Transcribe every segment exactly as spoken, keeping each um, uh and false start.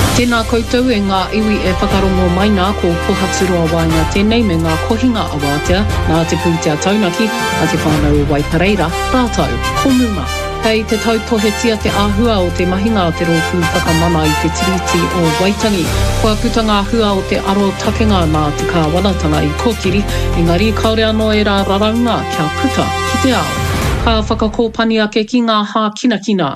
Tēnā koutou e ngā iwi e whakarongo mai nā ko pohaturua wainga tēnei me ngā kohinga a wātea nā te pūtea taunaki a te whānau Waipareira, rātau, komuma. Hei te tautohetia te āhua o te mahinga o te rōpū whakamana i te tiriti o Waitangi. Kua puta ngā hua o te aro takenga nā te kāwanatanga i Kōkiri, engari kaore anō e rā raraunga kia puta ki te ao. Ka whakakōpani ake ki ngā hā kinakina.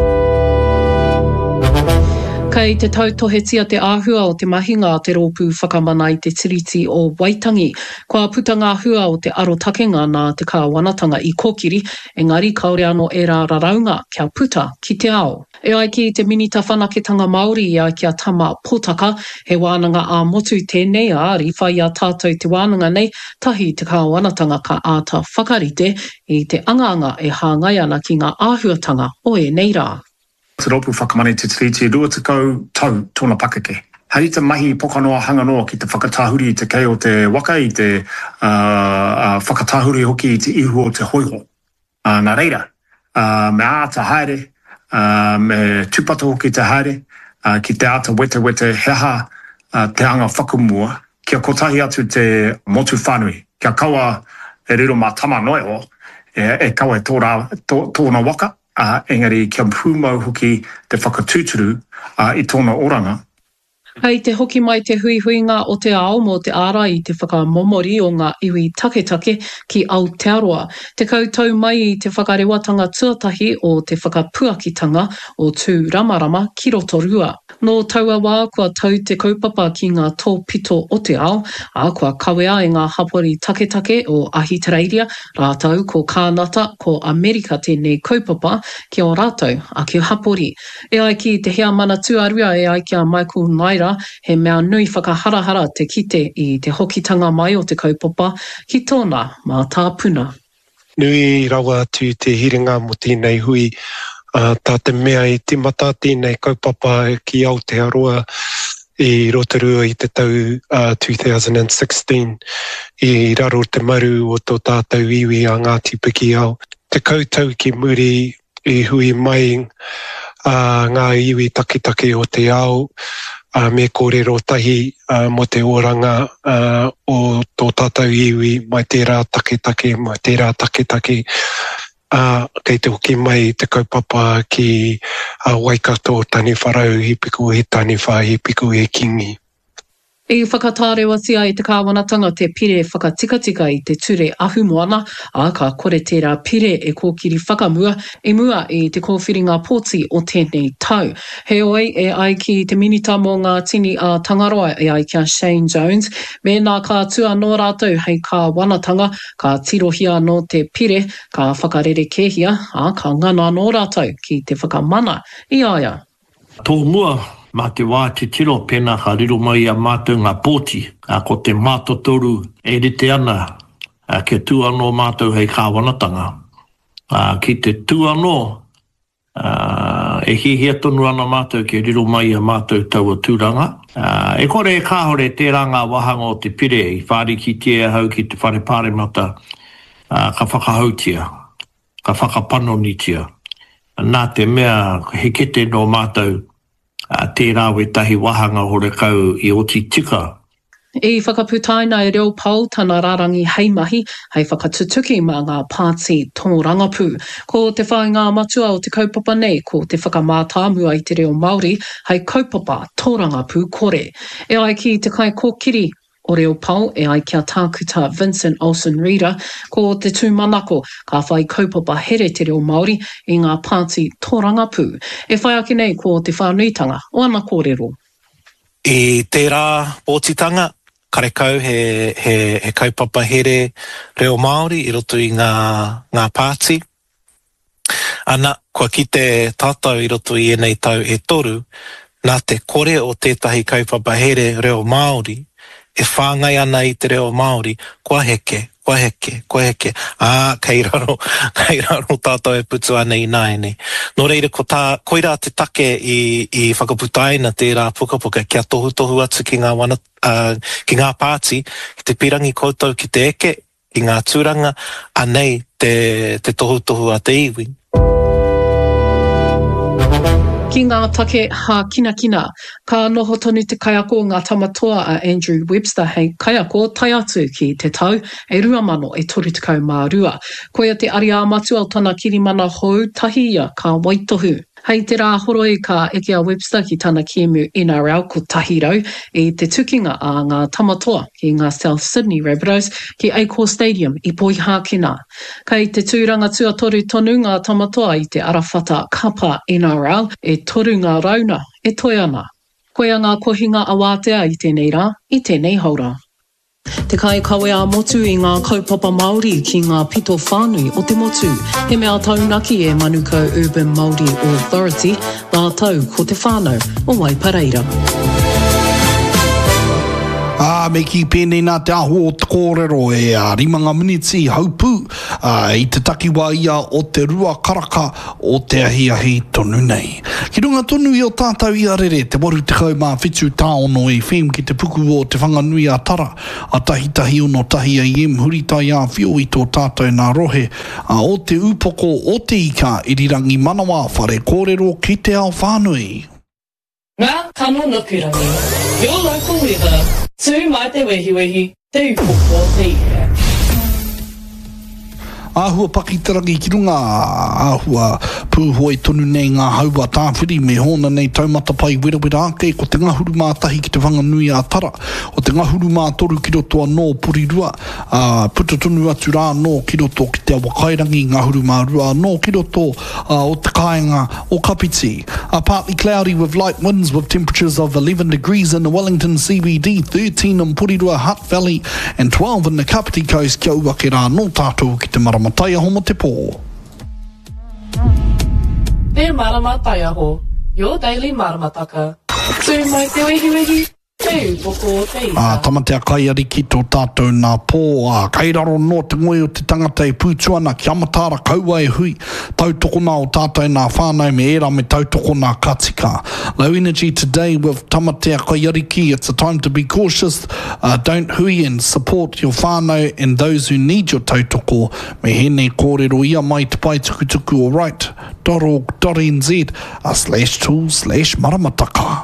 Kei te tautohetia te āhua o te mahinga a te rōpū whakamana i te tiriti o Waitangi. Kua puta ngā hua o te aro takenga nā te kāwanatanga i Kōkiri, engari kaore anō e rā raraunga kia puta ki te ao. E ai ki te minita whanaketanga Māori i ai kia tama pōtaka, he wānanga a motu tēnei a ari whai a tātou te wānanga nei, tahi te kāwanatanga ka āta whakarite i te angaanga e hāngai ana ki ngā āhuatanga o e nei rā. Te rōpū whakamana i te tiriti rua te kau tau tōna pakeke. Hei te mahi pokanoa hanganoa ki te whakatahuri i te kei o te waka i te uh, uh, whakatahuri hoki i te ihu o te hoiho. Uh, nā reira, uh, me āta haere, uh, me tupata hoki te haere, uh, ki te āta wete wete heha uh, te anga whakumua, kia kotahi atu te motu whanui. Kia kaua e riro mā tama noe o, e, e kaua e tōra, tō, tōna waka. Uh, engari kia pūmau hoki te whakatūturu uh, i tōna oranga. Hei te hoki mai te hui huinga o te ao mō te ara i te whakamomori o ngā iwi take take ki Aotearoa. Te koutou mai i te whakarewatanga tuatahi o te whakapuakitanga o tū ramarama ki Rotorua. Nō taua wā kua tau te kaupapa ki ngā tōpito o te ao, a kua kawea e ngā hapori take take o Ahitereiria, rātau ko Kānata, ko Amerika tēnei kaupapa ki o rātau a ki hapori. E ai ki te hea mana tuarua e ai kia Michael Naira, he mea nui whakaharahara te kite i te hokitanga mai o te kaupapa ki tōna mā tāpuna. Nui rawa atu te hiringa mo tēnei hui, uh, tā te mea i timata tēnei kaupapa ki Aotearoa i Rotorua i te tau uh, two thousand sixteen i raro te maru o tō tātou iwi a Ngāti Piki ao. Te koutou ki muri i hui mai uh, ngā iwi takitaki o te ao, Uh, me kōrero tahi uh, mo te oranga uh, o tō tātou iwi mai tērā taketake, mai tērā taketake. Uh, kei te hoki mai te kaupapa ki uh, Waikato tani wharau hi piku he tani wha hi piku he kingi. I whakatārewatia i te kāwanatanga te pire whakatikatika i te ture ahu moana, a ka kore tērā pire e kōkiri whakamua, e mua i te kōwhiringa pōti o tēnei tau. He oi e ai ki te minita mō ngā tini a Tangaroa e ai kia Shane Jones, me nā ka tua nō rātou hei ka wanatanga, ka tirohia no te pire, ka whakarere kehia, a ka ngana nō rātou ki te whakamana i aia. Tō mua, mā te wā te tiro pēnā ka riro mai a mātou ngā pōti, a ko te mātotoru e rite ana, a ke tū anō mātou hei kāwanatanga. A ki te tū anō, e hihia tonu ana mātou ke riro mai a mātou taua tūranga. A, e kore e kāhore tērā ngā wahanga o te pire, i whāri ki te hau ki te whare pāremata, a, ka whakahautia, ka whakapanonitia. Nā te mea he kete no mātou, Uh, tērā we tahi wahanga hore kau i oti tika. I whakaputaina e reo pau tana rarangi heimahi, hei whakatutuki mā ngā pāti tō rangapū. Ko te whai ngā matua o te kaupapa nei, ko te whakamātāmua i te reo Māori, hei kaupapa tō rangapū kore. E ai ki te kai kōkiri, o reo pau e ai kia tākuta Vincent Olsen Reader, ko te tūmanako ka whai kaupapa here te reo Māori i ngā pāti tōrangapū. E whai ake nei ko te whānuitanga o ana kōrero. I tērā pōtitanga, karekau he, he, he kaupapa here reo Māori i roto i ngā, ngā pāti. Ana, kua ki te tātou i roto i enei tau e toru, nā te kore o tētahi kaupapa here reo Māori, e whāngai ana i te reo Māori, kua heke, kua heke, kua heke. Ā, kei raro, kei raro tātou e putu ana i nāene. Nō reira, ko tā, koira te take i, i whakaputaina tērā pukapuka, kia tohu tohu atu ki ngā, wana, uh, ki ngā pāti, ki te pirangi koutou ki te eke, ki ngā tūranga, anei te, te tohu tohu a te iwi. Ki ngā take ha kina kina, ka noho tonu te kaiako ngā tamatoa a Andrew Webster hei kaiako tai atu ki te tau e rua mano e toru tekau mā rua. Koia te ari āmatu au tana kirimana hou tahi ia ka waitohu. Hei te rā horo i ka eke a Webster ki tana kiemu N R L ko Tahirau i te tukinga a ngā tamatoa ki ngā South Sydney Rabbitohs ki Accor Stadium i Poihākina. Kei te tūranga tuatoru tonu ngā tamatoa i te arawhata kapa N R L e toru ngā rauna e toi ana. Koia ngā kohinga a wātea i tēnei rā, i tēnei haura. Te kai kawe a motu i ngā kaupapa Māori ki ngā pito whānui o te motu. He mea taunaki e Manukau Urban Māori Authority, ngā tau ko te whānau o Waipareira. Ah, me ki pēnei nā te aho o te kōrero e a rimanga miniti haupū uh, i te takiwa ia o te rua karaka o te ahi ahi tonu nei. Ki runga tonu i o tātou i arere te waru te kau mā whitu tāono e whem ki te puku o te whanganui a tara a tahi tahi ono tahi a iem huritai a whio i tō tātou nā rohe a o te upoko o te ika i rirangi manawa whare kōrero ki te ao whānui. Ngā kano nukurangi, your local weather. Tū mai te wehi wehi, te upoko te ika. Āhua pakitarangi ki runga, āhua pūhoi tonu nei ngā haua tāwhiri me hōna nei taumata pai wera wera ake ko te ngahuru mātahi ki te whanganui a tara, o te ngahuru mātoru ki roto anō purirua, uh, puta tonu atu rā anō ki roto ki te awakairangi ngahuru mārua anō ki roto uh, o te kāinga o Kapiti. Uh, partly cloudy with light winds with temperatures of eleven degrees in the Wellington C B D, thirteen in Purirua, Hutt Valley and twelve in the Kapiti Coast. Kia ua ke rā anō tātou ki te mara Matai aho mo te pō. Te maramatai aho, your daily maramataka. Tū mai te wehi wehi, te upoko te ika. Ah, tamatea kai ari ki tō tātou nā pō. Ah, kairaro no te ngoe o te tangata e pūtuana ki amatara kaua e hui. Tautokona o tātou nā whānau me era me tautokona katika. Low energy today with tamatea kai ari ki. It's a time to be cautious. Uh, don't hui and support your whānau and those who need your tautoko. Me hene kōrero ia mai te pai tukutuku o right dot org dot n z uh, slash tool slash maramataka.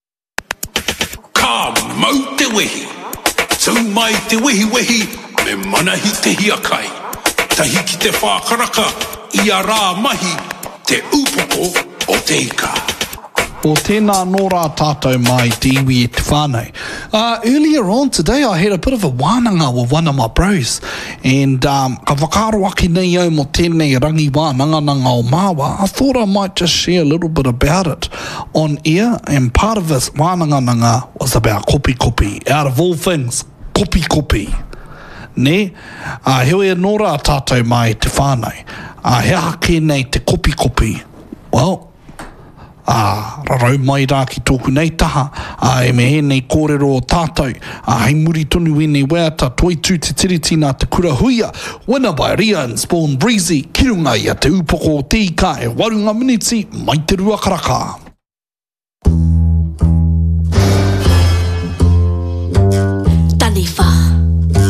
Ka mau te wehi, tū mai te wehi wehi, me manahi te hiakai. Tahi ki te whākaraka, i a rā mahi, te upoko o te ika. O tēnā nō rā tātou mai te iwi e te whānau. Uh, earlier on today, I had a bit of a wānanga with one of my bros. And um, ka whakaro aki nei au mo tēnei rangi wānanga nanga o māua. I thought I might just share a little bit about it on air. And part of this wānanga nanga was about kopi kopi. Out of all things, kopi kopi. Ne? Uh, heoi nō rā tātou mai te whānau. Uh, he hake nei te kopi kopi. Well, Ah, rarau mai rā ki tōku nei taha, ah, e me he nei kōrero o tātou, ah, hei muri tonu e nei weata, toi tū te tiriti nā te kura huia, winner by Ria and Spawn Breezy, ki runga ia te upoko o te ika e warunga miniti, mai te rua karaka.